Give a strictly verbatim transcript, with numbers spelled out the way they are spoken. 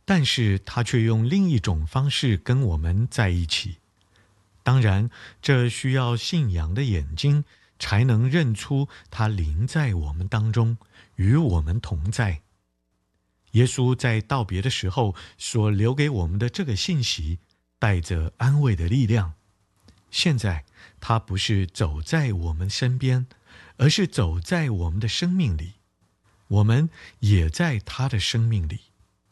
但是他却用另一种方式跟我们在一起。当然，这需要信仰的眼睛才能认出他临在我们当中，与我们同在。耶稣在道别的时候所留给我们的这个信息，带着安慰的力量。现在他不是走在我们身边，而是走在我们的生命里，我们也在他的生命里。